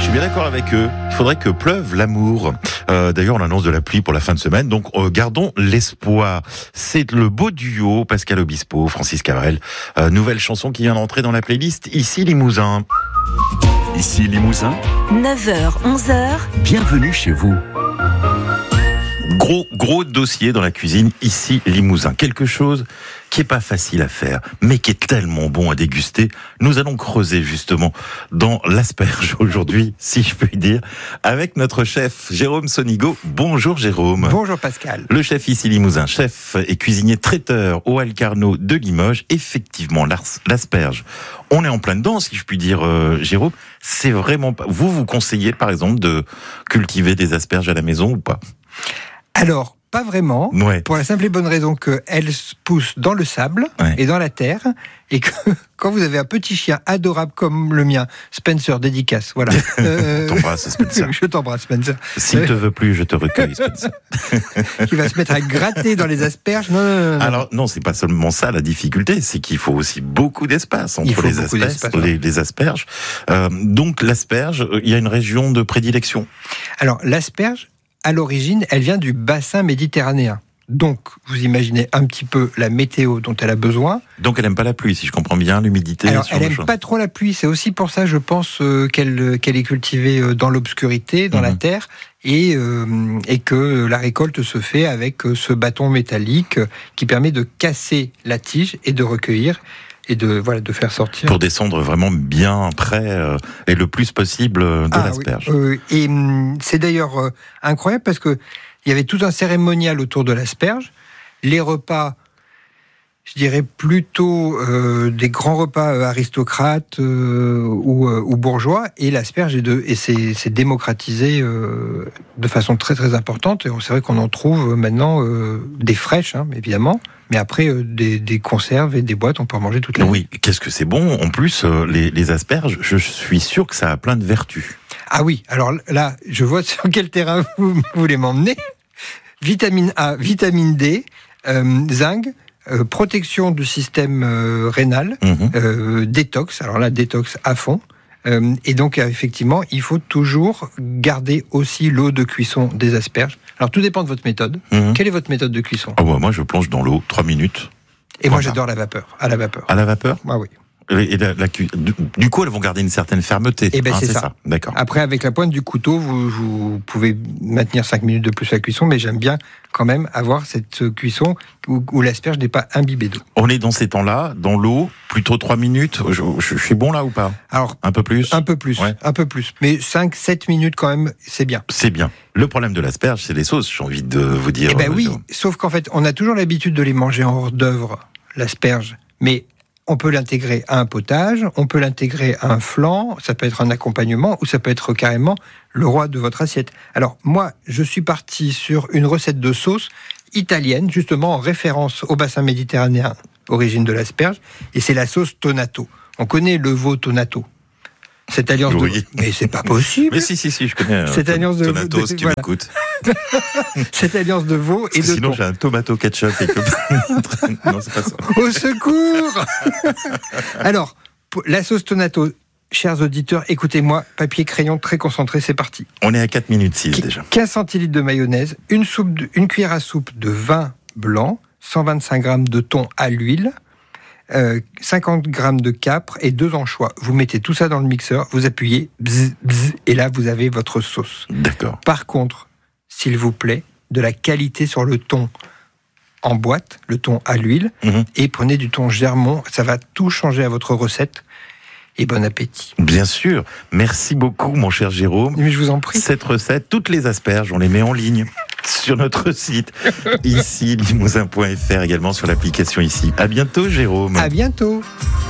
suis bien d'accord avec eux. Il faudrait que pleuve l'amour. D'ailleurs, on annonce de la pluie pour la fin de semaine, donc gardons l'espoir. C'est le beau duo Pascal Obispo, Francis Cabrel. Nouvelle chanson qui vient d'entrer dans la playlist Ici Limousin. Ici Limousin, 9h, 11h. bienvenue chez vous. Gros dossier dans la cuisine, ici Limousin. Quelque chose qui est pas facile à faire, mais qui est tellement bon à déguster. Nous allons creuser justement dans l'asperge aujourd'hui, si je puis dire, avec notre chef Jérôme Sonigo. Bonjour Jérôme. Bonjour Pascal. Le chef ici Limousin, chef et cuisinier traiteur au Alcarno de Limoges. Effectivement, l'asperge, on est en plein dedans, si je puis dire, Jérôme. C'est vraiment pas... Vous conseillez par exemple de cultiver des asperges à la maison ou pas ? Alors, pas vraiment, Ouais. pour la simple et bonne raison qu'elles poussent dans le sable et dans la terre, et que quand vous avez un petit chien adorable comme le mien, Spencer, dédicace, voilà. T'embrasses, Spencer. Je t'embrasse, Spencer. S'il te veut plus, je te recueille, Spencer. Qui va se mettre à gratter dans les asperges. Non. Alors, non, c'est pas seulement ça la difficulté, c'est qu'il faut aussi beaucoup d'espace entre les asperges. Donc, l'asperge, il y a une région de prédilection. Alors, l'asperge, à l'origine, elle vient du bassin méditerranéen. Donc, vous imaginez un petit peu la météo dont elle a besoin. Donc, elle aime pas la pluie, si je comprends bien, l'humidité. Alors, elle aime pas trop la pluie. C'est aussi pour ça, je pense, qu'elle est cultivée dans l'obscurité, dans la terre, et que la récolte se fait avec ce bâton métallique qui permet de casser la tige et de recueillir et de faire sortir. Pour descendre vraiment bien près et le plus possible de l'asperge. Oui. Et c'est d'ailleurs incroyable parce que il y avait tout un cérémonial autour de l'asperge. Les repas, je dirais plutôt des grands repas aristocrates ou bourgeois, et l'asperge s'est démocratisé de façon très très importante. Et c'est vrai qu'on en trouve maintenant des fraîches, évidemment. Mais après, des conserves et des boîtes, on peut en manger toute l'année. Oui, qu'est-ce que c'est bon. En plus, les asperges, je suis sûr que ça a plein de vertus. Ah oui, alors là, je vois sur quel terrain vous voulez m'emmener. Vitamine A, vitamine D, zinc, protection du système rénal, détox, alors là, détox à fond. Et donc, effectivement, il faut toujours garder aussi l'eau de cuisson des asperges. Alors, tout dépend de votre méthode. Quelle est votre méthode de cuisson ? Moi, je plonge dans l'eau 3 minutes. Et moi, j'adore la vapeur, à la vapeur. À la vapeur ? Ah oui. Et du coup, elles vont garder une certaine fermeté. Et c'est ça. D'accord. Après, avec la pointe du couteau, vous pouvez maintenir 5 minutes de plus la cuisson, mais j'aime bien quand même avoir cette cuisson où l'asperge n'est pas imbibée d'eau. On est dans ces temps-là, dans l'eau, plutôt 3 minutes. Je suis bon là ou pas ? Alors, un peu plus. Un peu plus. Mais 5-7 minutes quand même, c'est bien. C'est bien. Le problème de l'asperge, c'est les sauces, j'ai envie de vous dire. Oui, sauf qu'en fait, on a toujours l'habitude de les manger en hors d'œuvre, l'asperge, mais on peut l'intégrer à un potage, on peut l'intégrer à un flan, ça peut être un accompagnement, ou ça peut être carrément le roi de votre assiette. Alors moi, je suis parti sur une recette de sauce italienne, justement en référence au bassin méditerranéen, origine de l'asperge, et c'est la sauce Tonato. On connaît le veau Tonato. Cette alliance de... Mais c'est pas possible. Mais si, je connais. Cette alliance de Tonato, si tu m'écoutes. Cette alliance de veau et de sinon, thon. j'ai un tomato ketchup et que... Non, c'est pas ça. Au secours. Alors, la sauce Tonato, chers auditeurs, écoutez-moi, papier, crayon, très concentré, c'est parti. On est à 4 minutes 6 déjà. 15 centilitres de mayonnaise, une cuillère à soupe de vin blanc, 125 grammes de thon à l'huile, 50 grammes de capre et 2 anchois. Vous mettez tout ça dans le mixeur, vous appuyez, bzz, bzz, et là, vous avez votre sauce. D'accord. Par contre, s'il vous plaît, de la qualité sur le thon en boîte, le thon à l'huile, et prenez du thon Germont, ça va tout changer à votre recette. Et bon appétit. Bien sûr. Merci beaucoup, mon cher Jérôme. Mais je vous en prie. Cette recette, toutes les asperges, on les met en ligne sur notre site, ici, limousin.fr, également sur l'application ici. À bientôt, Jérôme. À bientôt.